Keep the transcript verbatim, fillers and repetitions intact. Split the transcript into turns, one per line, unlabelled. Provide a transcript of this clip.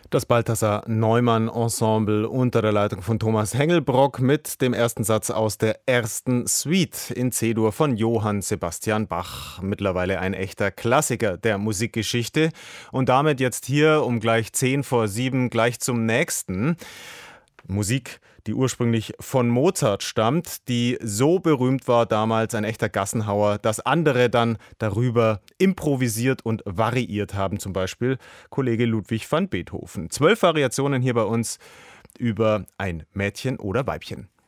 Das Balthasar Neumann Ensemble unter der Leitung von Thomas Hengelbrock mit dem ersten Satz aus der ersten Suite in C-Dur von Johann Sebastian Bach. Mittlerweile ein echter Klassiker der Musikgeschichte. Und damit jetzt hier um gleich zehn vor sieben gleich zum nächsten. Musik, die ursprünglich von Mozart stammt, die so berühmt war damals, ein echter Gassenhauer, dass andere dann darüber improvisiert und variiert haben, zum Beispiel Kollege Ludwig van Beethoven. Zwölf Variationen hier bei uns über ein Mädchen oder Weibchen.